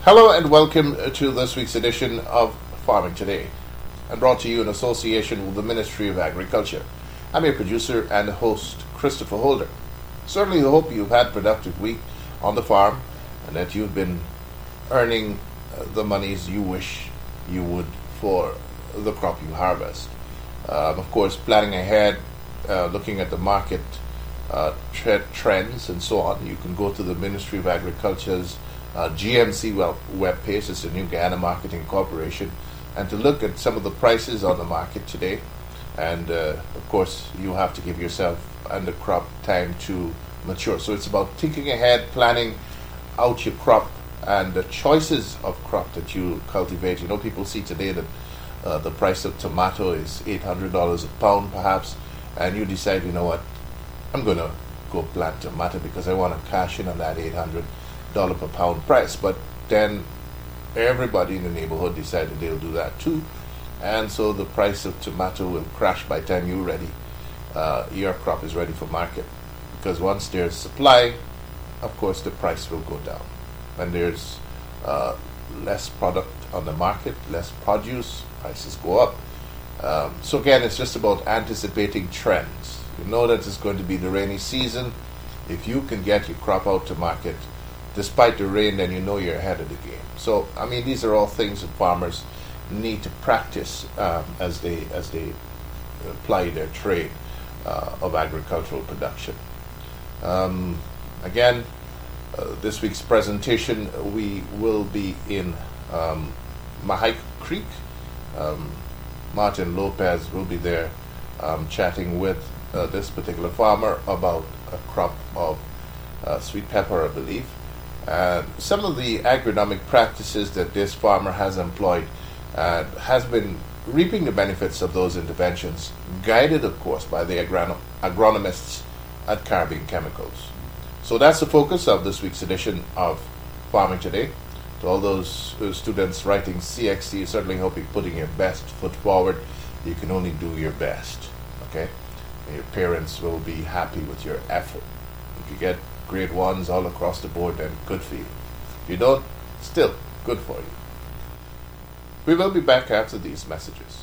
Hello and welcome to this week's edition of Farming Today, and brought to you in association with the Ministry of Agriculture. I'm your producer and host, Christopher Holder. Certainly hope you've had a productive week on the farm and that you've been earning the monies you wish you would for the crop you harvest. Of course, planning ahead, looking at the market trends and so on. You can go to the Ministry of Agriculture's GMC web page. It's the New Guyana Marketing Corporation, and to look at some of the prices on the market today. And of course, you have to give yourself and the crop time to mature. So it's about thinking ahead, planning out your crop and the choices of crop that you cultivate. You know, people see today that the price of tomato is $800 a pound perhaps, and you decide, you know what, I'm going to go plant tomato because I want to cash in on that $800 per pound price. But then everybody in the neighborhood decided they'll do that too, and so the price of tomato will crash by the time you're ready. Your crop is ready for market, because once there's supply, of course the price will go down. When there's less product on the market, less produce, prices go up. So again, it's just about anticipating trends. You know that it's going to be the rainy season. If you can get your crop out to market despite the rain, then you know you're ahead of the game. So, I mean, these are all things that farmers need to practice as they apply their trade of agricultural production. Again, this week's presentation, we will be in Mahai Creek. Martin Lopez will be there chatting with this particular farmer about a crop of sweet pepper, I believe. Some of the agronomic practices that this farmer has employed has been reaping the benefits of those interventions, guided, of course, by the agronomists at Caribbean Chemicals. So that's the focus of this week's edition of Farming Today. To all those students writing CXC, certainly hope you're putting your best foot forward. You can only do your best, okay? And your parents will be happy with your effort. If you get grade ones all across the board, then good for you. If you don't, still good for you. We will be back after these messages.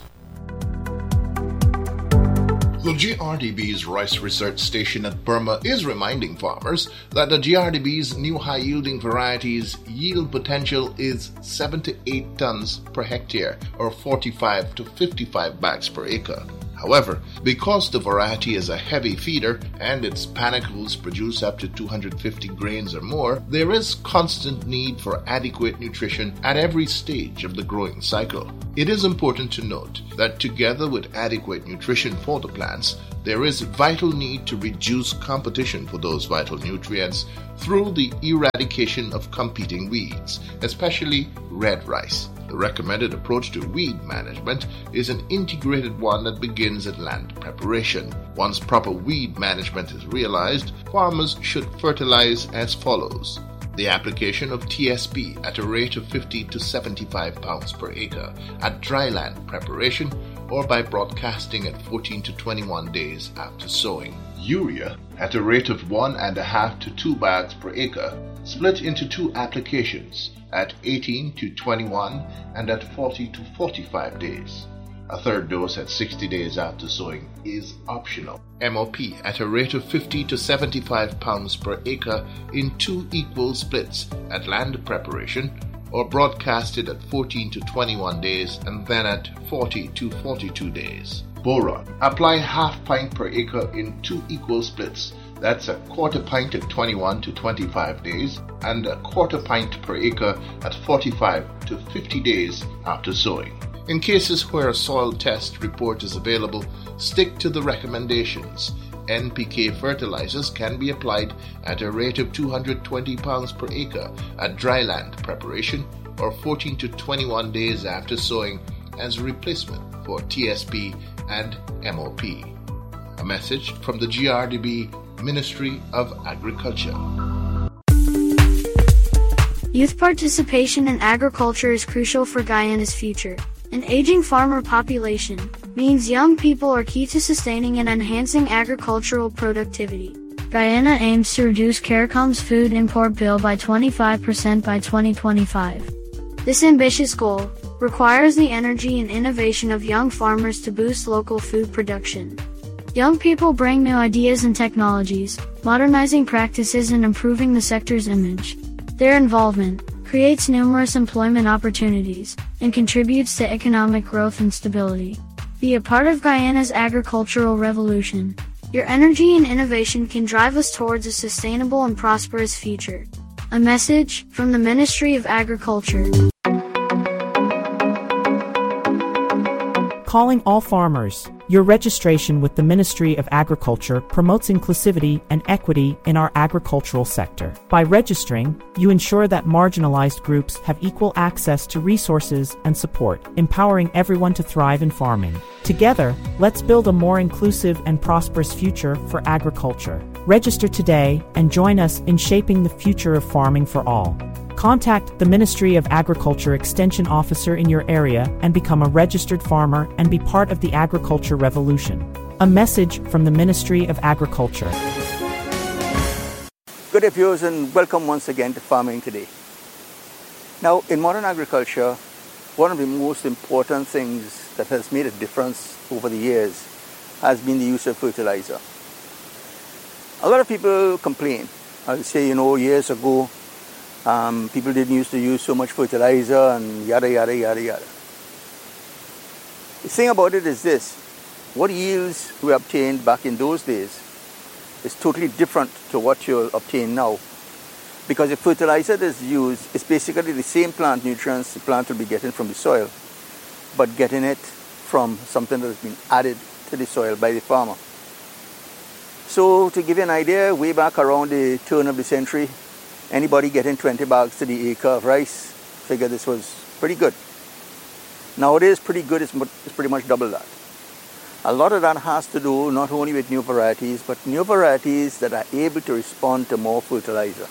The GRDB's Rice Research Station at Burma is reminding farmers that the GRDB's new high-yielding varieties' yield potential is 7 to 8 tons per hectare, or 45 to 55 bags per acre. However, because the variety is a heavy feeder and its panicles produce up to 250 grains or more, there is constant need for adequate nutrition at every stage of the growing cycle. It is important to note that together with adequate nutrition for the plants, there is vital need to reduce competition for those vital nutrients through the eradication of competing weeds, especially red rice. The recommended approach to weed management is an integrated one that begins at land preparation. Once proper weed management is realized, farmers should fertilize as follows. The application of TSP at a rate of 50 to 75 pounds per acre at dry land preparation, or by broadcasting at 14 to 21 days after sowing. Urea at a rate of 1.5 to 2 bags per acre, split into 2 applications at 18 to 21 and at 40 to 45 days. A third dose at 60 days after sowing is optional. MOP at a rate of 50 to 75 pounds per acre in 2 equal splits at land preparation, or broadcasted at 14 to 21 days and then at 40 to 42 days. Boron. Apply half pint per acre in 2 equal splits. That's a quarter pint at 21 to 25 days and a quarter pint per acre at 45 to 50 days after sowing. In cases where a soil test report is available, stick to the recommendations. NPK fertilizers can be applied at a rate of 220 pounds per acre at dry land preparation, or 14 to 21 days after sowing, as a replacement for TSP and MOP. A message from the GRDB Ministry of Agriculture. Youth participation in agriculture is crucial for Guyana's future. An aging farmer population means young people are key to sustaining and enhancing agricultural productivity. Guyana aims to reduce CARICOM's food import bill by 25% by 2025. This ambitious goal requires the energy and innovation of young farmers to boost local food production. Young people bring new ideas and technologies, modernizing practices and improving the sector's image. Their involvement creates numerous employment opportunities and contributes to economic growth and stability. Be a part of Guyana's agricultural revolution. Your energy and innovation can drive us towards a sustainable and prosperous future. A message from the Ministry of Agriculture. Calling all farmers. Your registration with the Ministry of Agriculture promotes inclusivity and equity in our agricultural sector. By registering, you ensure that marginalized groups have equal access to resources and support, empowering everyone to thrive in farming. Together, let's build a more inclusive and prosperous future for agriculture. Register today and join us in shaping the future of farming for all. Contact the Ministry of Agriculture Extension Officer in your area and become a registered farmer and be part of the agriculture revolution. A message from the Ministry of Agriculture. Good day, viewers, and welcome once again to Farming Today. Now, in modern agriculture, one of the most important things that has made a difference over the years has been the use of fertilizer. A lot of people complain. I would say, years ago, people didn't used to use so much fertilizer and yada, yada, yada, yada. The thing about it is this: what yields we obtained back in those days is totally different to what you'll obtain now. Because the fertilizer that's used is basically the same plant nutrients the plant will be getting from the soil, but getting it from something that has been added to the soil by the farmer. So to give you an idea, way back around the turn of the century, anybody getting 20 bags to the acre of rice, figure this was pretty good. Nowadays, pretty good is pretty much double that. A lot of that has to do not only with new varieties, but new varieties that are able to respond to more fertilizer.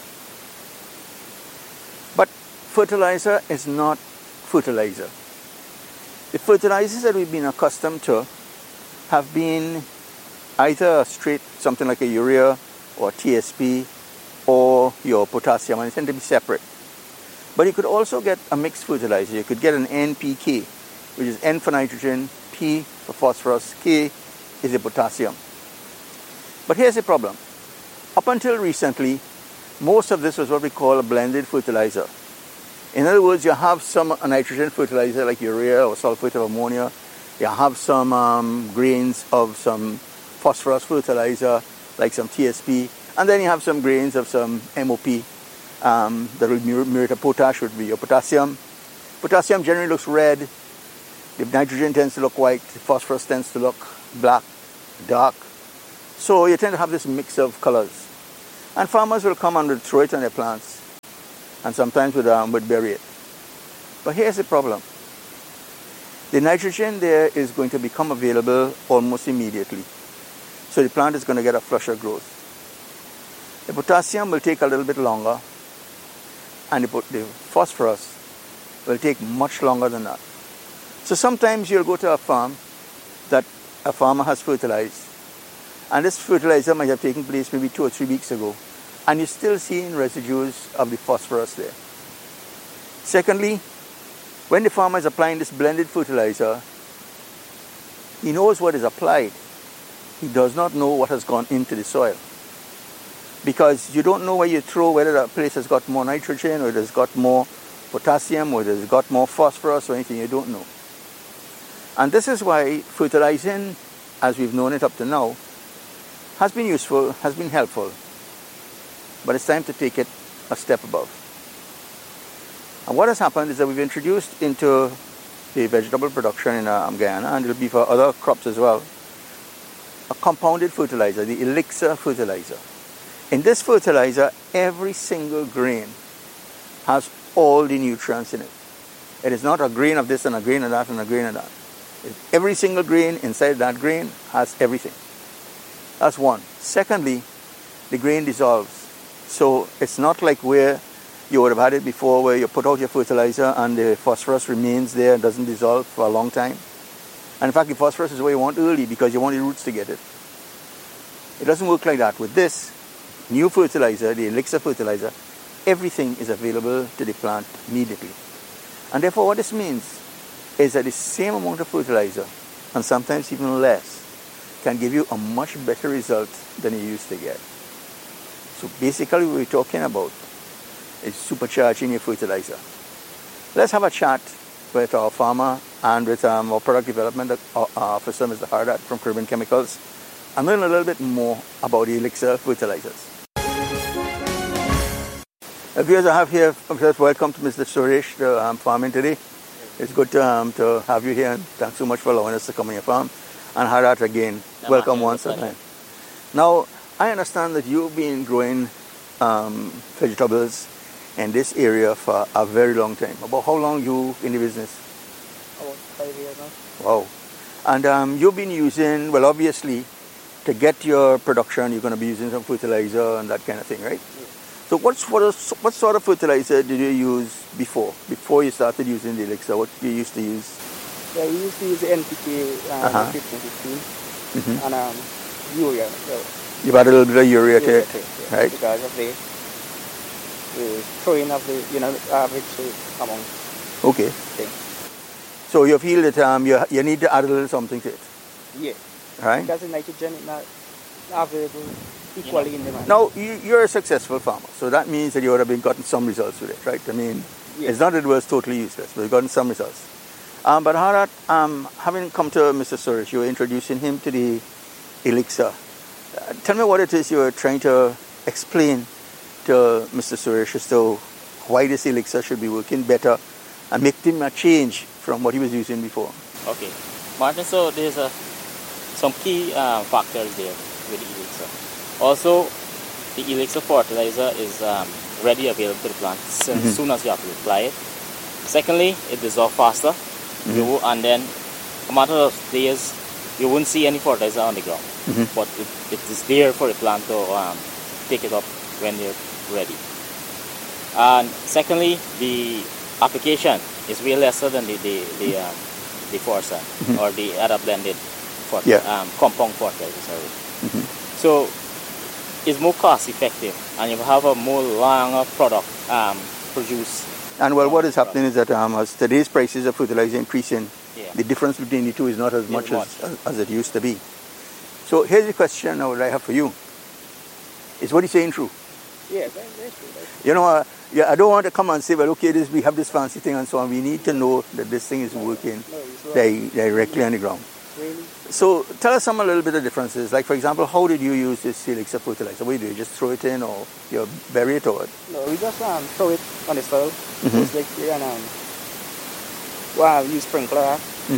But fertilizer is not fertilizer. The fertilizers that we've been accustomed to have been either straight, something like a urea or TSP, or your potassium, and they tend to be separate. But you could also get a mixed fertilizer. You could get an NPK, which is N for nitrogen, P for phosphorus, K is the potassium. But here's the problem. Up until recently, most of this was what we call a blended fertilizer. In other words, you have some nitrogen fertilizer like urea or sulfate of ammonia. You have some grains of some phosphorus fertilizer like some TSP. And then you have some grains of some MOP that will mirror to potash, would be your potassium. Potassium generally looks red. The nitrogen tends to look white. The phosphorus tends to look black, dark. So you tend to have this mix of colors. And farmers will come and will throw it on their plants, and sometimes would bury it. But here's the problem. The nitrogen there is going to become available almost immediately. So the plant is going to get a flusher growth. The potassium will take a little bit longer, and the phosphorus will take much longer than that. So sometimes you'll go to a farm that a farmer has fertilized, and this fertilizer might have taken place maybe 2 or 3 weeks ago, and you're still seeing residues of the phosphorus there. Secondly, when the farmer is applying this blended fertilizer, he knows what is applied. He does not know what has gone into the soil. Because you don't know where you throw, whether that place has got more nitrogen, or it has got more potassium, or it has got more phosphorus, or anything, you don't know. And this is why fertilizing, as we've known it up to now, has been useful, has been helpful. But it's time to take it a step above. And what has happened is that we've introduced into the vegetable production in Guyana, and it will be for other crops as well, a compounded fertilizer, the elixir fertilizer. In this fertilizer, every single grain has all the nutrients in it. It is not a grain of this and a grain of that and a grain of that. Every single grain inside that grain has everything. That's one. Secondly, the grain dissolves. So it's not like where you would have had it before, where you put out your fertilizer and the phosphorus remains there and doesn't dissolve for a long time. And in fact, the phosphorus is what you want early because you want the roots to get it. It doesn't work like that. With this, new fertilizer, the elixir fertilizer, everything is available to the plant immediately. And therefore what this means is that the same amount of fertilizer, and sometimes even less, can give you a much better result than you used to get. So basically what we're talking about is supercharging your fertilizer. Let's have a chat with our farmer and with our product development officer, Mr. Hardat from Caribbean Chemicals, and learn a little bit more about the elixir fertilizers. Viewers, I have here, welcome to Mr. Suresh, the farming today. It's good to have you here, and thanks so much for allowing us to come on your farm. And Hardat again, welcome once again. Now, I understand that you've been growing vegetables in this area for a very long time. About how long you in the business? About 5 years now. Wow. And you've been using, well, obviously, to get your production, you're going to be using some fertilizer and that kind of thing, right? Yeah. So what sort of fertilizer did you use before you started using the elixir? What did you used to use? Yeah, we used to use the NPK 15 and urea. So You've had a little bit of urea to it, yeah, right? Because of the throwing of the average amount. Okay. Thing. So you feel that you need to add a little something to it, Yeah. right? Because the nitrogen is not available equally in demand. Now you're a successful farmer, so that means that you would have been gotten some results with it, right? I mean, Yeah. it's not that it was totally useless, but you've gotten some results. But Hardat, having come to Mr. Suresh, you were introducing him to the elixir. Tell me what it is you were trying to explain to Mr. Suresh as to why this elixir should be working better and make him a change from what he was using before. Okay, Martin, so there's some key factors there with the elixir. Also, the elixir fertilizer is ready available to the plant as soon as you have to apply it. Secondly, it dissolves faster, and then a matter of days, you won't see any fertilizer on the ground, but it is there for the plant to take it up when you're ready. And secondly, the application is way lesser than the Forza or the other blended compound fertilizer. So it's more cost effective, and you have a more longer product produced. And well, what is happening is that as today's prices of fertilizer increasing, Yeah. the difference between the two is not as much as it used to be. So here's the question now that I have for you. Is what he's saying true? Yeah, that's true. You know, I don't want to come and say, well, okay, we have this fancy thing and so on. We need to know that this thing is working directly on the ground. Really? So tell us a little bit of differences. Like, for example, how did you use this elixir fertilizer? What do you do? You just throw it in, or you bury it, or what? No, we just throw it on the soil. Just like and use sprinkler.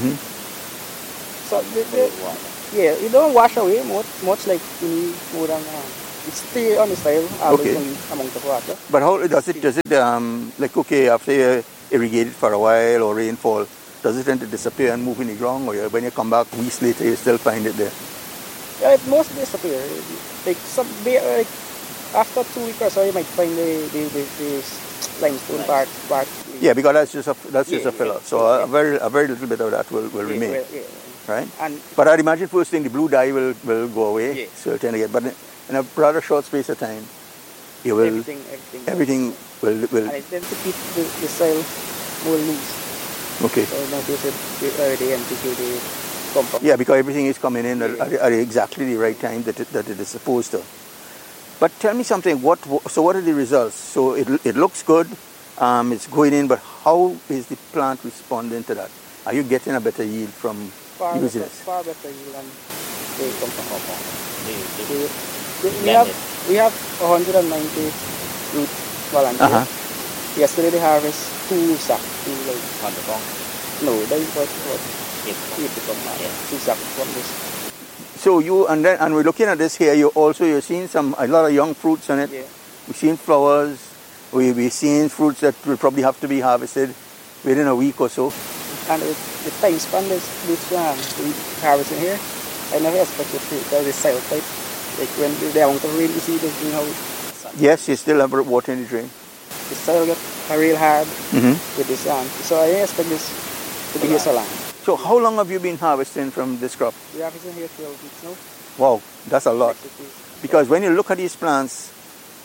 So yeah, you don't wash away much like you need more than it stay on the soil amount of water. But how does it like, okay, after you irrigate it for a while or rainfall, does it tend to disappear and move in the ground, or when you come back weeks later you still find it there? Yeah, it mostly disappear. Like after 2 weeks or so, you might find the limestone part. Yeah, because that's just a filler. So a very little bit of that will remain, right? But I'd imagine first thing the blue dye will go away, certainly. But in a rather short space of time, you will everything will. And it tends to keep the soil more loose. Okay. So notice the NPK, the compound. Yeah, because everything is coming in at exactly the right time that it is supposed to. But tell me something. So what are the results? So it looks good. It's going in, but how is the plant responding to that? Are you getting a better yield from using it? Far better yield than the compound. We have 190 root volunteers. Yesterday they harvest 2 sacks. 100 pounds? No, they got 8 sacks from this. So and we're looking at this here. You're seeing a lot of young fruits on it. Yeah. We've seen flowers. We're seeing fruits that will probably have to be harvested within a week or so. And the time span we harvesting here, I never expected to the soil type. Like when the amount of rain you see this how. Yes, you still have water in the drain. The soil got real hard with this so I didn't expect this to be here so long. So how long have you been harvesting from this crop? We're harvesting here 12 weeks now. Wow, that's a lot. Because when you look at these plants,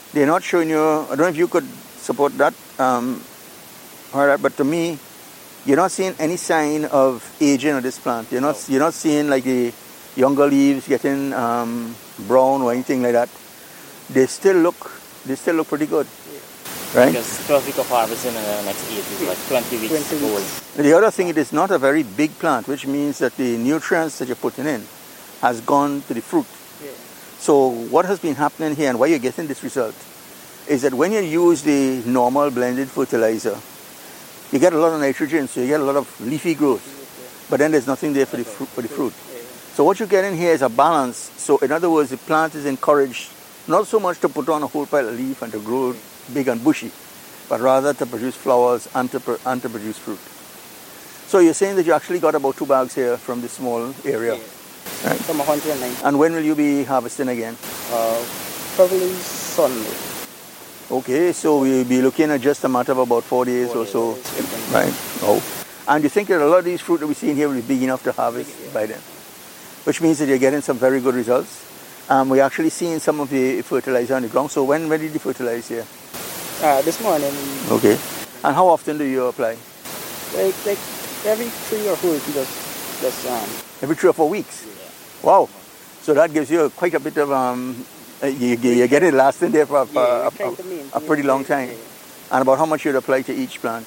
They're not showing you, I don't know if you could support that, but to me, you're not seeing any sign of aging of this plant. You're not seeing like the younger leaves getting brown or anything like that. They still look pretty good. Right? Because 12 weeks of harvest in the next 8 is like 20 weeks old. The other thing, it is not a very big plant, which means that the nutrients that you're putting in has gone to the fruit. Yeah. So what has been happening here and why you're getting this result is that when you use the normal blended fertilizer, you get a lot of nitrogen, so you get a lot of leafy growth, but then there's nothing there for the fruit. So what you're getting here is a balance. So in other words, the plant is encouraged not so much to put on a whole pile of leaf and to grow big and bushy, but rather to produce flowers and to produce fruit. So you're saying that you actually got about 2 bags here from this small area. Yeah. Right. From 109. And when will you be harvesting again? Probably Sunday. Okay, so we'll be looking at just a matter of about 4 days or so. Right. Oh. And you think that a lot of these fruit that we're seeing here will be big enough to harvest by then? Which means that you're getting some very good results. We're actually seeing some of the fertilizer on the ground. So when did you fertilize here? This morning. Okay. And how often do you apply? Like every 3 or 4 weeks. Just every 3 or 4 weeks? Yeah. Wow. So that gives you quite a bit of, you get it lasting there for a pretty long time. Yeah. And about how much you'd apply to each plant?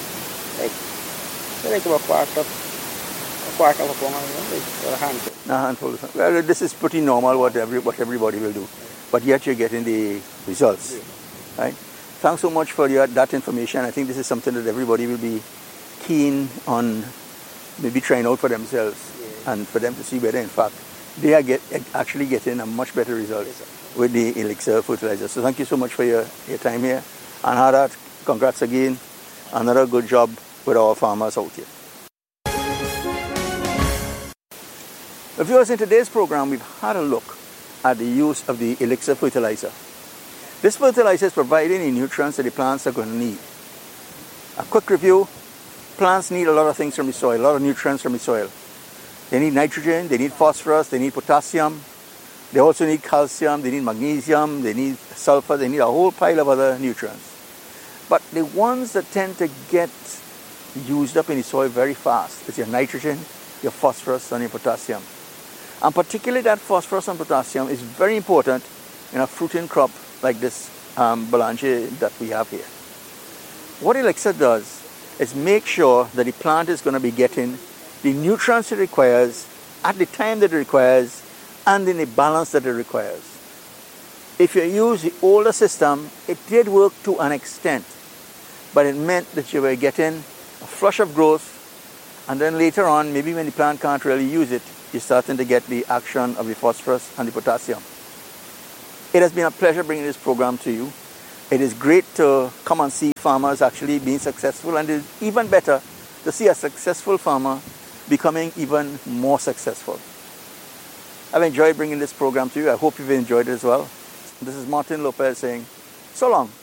Like about a quarter of a pound, or a handful. A handful. Well, this is pretty normal what everybody will do. But yet you're getting the results. Yeah. Right? Thanks so much for that information. I think this is something that everybody will be keen on maybe trying out for themselves, and for them to see whether in fact they are actually getting a much better result with the Elixir fertilizer. So thank you so much for your time here. And Harat, congrats again. Another good job with our farmers out here. Viewers, in today's program we've had a look at the use of the Elixir fertilizer. This fertilizer is providing the nutrients that the plants are going to need. A quick review: plants need a lot of things from the soil, a lot of nutrients from the soil. They need nitrogen, they need phosphorus, they need potassium, they also need calcium, they need magnesium, they need sulfur, they need a whole pile of other nutrients. But the ones that tend to get used up in the soil very fast is your nitrogen, your phosphorus, and your potassium. And particularly that phosphorus and potassium is very important in a fruiting crop like this Belanger that we have here. What Elixir does is make sure that the plant is going to be getting the nutrients it requires at the time that it requires and in the balance that it requires. If you use the older system, it did work to an extent, but it meant that you were getting a flush of growth, and then later on, maybe when the plant can't really use it, you're starting to get the action of the phosphorus and the potassium. It has been a pleasure bringing this program to you. It is great to come and see farmers actually being successful, and it is even better to see a successful farmer becoming even more successful. I've enjoyed bringing this program to you. I hope you've enjoyed it as well. This is Martin Lopez saying, so long.